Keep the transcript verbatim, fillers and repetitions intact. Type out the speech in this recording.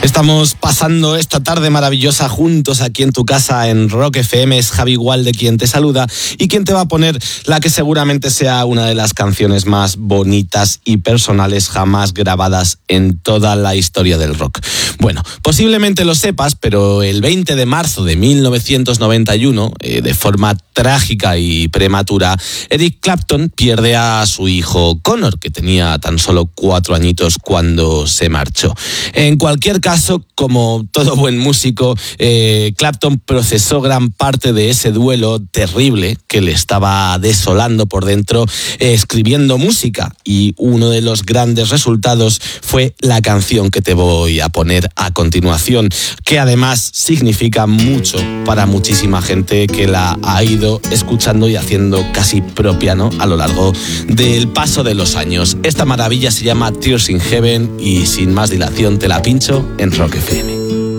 Estamos pasando esta tarde maravillosa juntos aquí en tu casa en Rock F M. Es Javi Gualde quien te saluda y quien te va a poner la que seguramente sea una de las canciones más bonitas y personales jamás grabadas en toda la historia del rock. Bueno, posiblemente lo sepas, pero el veinte de marzo de mil novecientos noventa y uno, eh, de forma trágica y prematura, Eric Clapton pierde a su hijo Connor, que tenía tan solo cuatro añitos cuando se marchó. En cualquier caso, como todo buen músico, eh, Clapton procesó gran parte de ese duelo terrible que le estaba desolando por dentro, eh, escribiendo música, y uno de los grandes resultados fue la canción que te voy a poner a continuación, que además significa mucho para muchísima gente que la ha ido escuchando y haciendo casi propia, ¿no?, a lo largo del paso de los años. Esta maravilla se llama Tears in Heaven y sin más dilación te la pincho en Rock F M.